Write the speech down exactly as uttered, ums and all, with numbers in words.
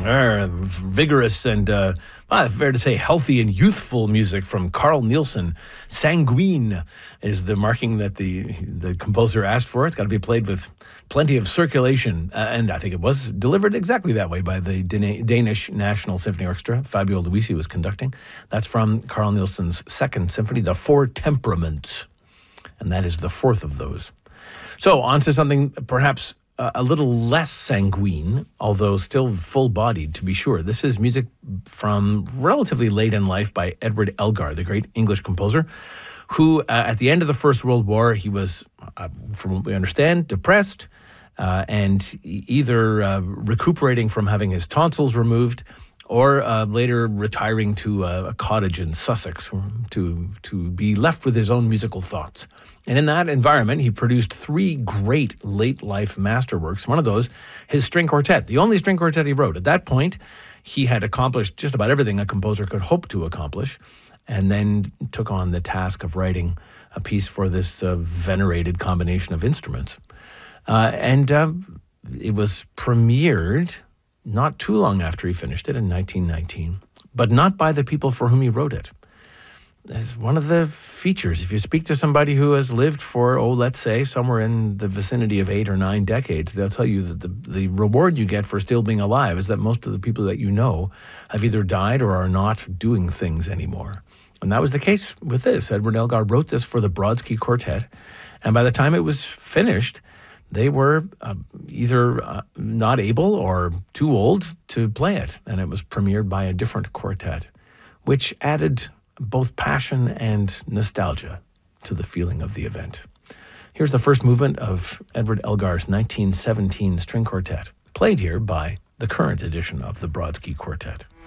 uh, vigorous and, uh, well, fair to say, healthy and youthful music from Carl Nielsen. Sanguine is the marking that the the composer asked for. It's got to be played with plenty of circulation. Uh, and I think it was delivered exactly that way by the Dan- Danish National Symphony Orchestra. Fabio Luisi was conducting. That's from Carl Nielsen's Second Symphony, The Four Temperaments. And that is the fourth of those. So on to something perhaps uh, a little less sanguine, although still full-bodied to be sure. This is music from relatively late in life by Edward Elgar, the great English composer, who uh, at the end of the First World War, he was, uh, from what we understand, depressed uh, and either uh, recuperating from having his tonsils removed or uh, later retiring to a, a cottage in Sussex to, to be left with his own musical thoughts. And in that environment, he produced three great late-life masterworks. One of those, his string quartet, the only string quartet he wrote. At that point, he had accomplished just about everything a composer could hope to accomplish, and then took on the task of writing a piece for this uh, venerated combination of instruments. Uh, and uh, it was premiered not too long after he finished it in nineteen nineteen, but not by the people for whom he wrote it. It's one of the features. If you speak to somebody who has lived for, oh, let's say, somewhere in the vicinity of eight or nine decades, they'll tell you that the, the reward you get for still being alive is that most of the people that you know have either died or are not doing things anymore. And that was the case with this. Edward Elgar wrote this for the Brodsky Quartet, and by the time it was finished, they were uh, either uh, not able or too old to play it, and it was premiered by a different quartet, which added both passion and nostalgia to the feeling of the event. Here's the first movement of Edward Elgar's nineteen seventeen string quartet, played here by the current edition of the Brodsky Quartet.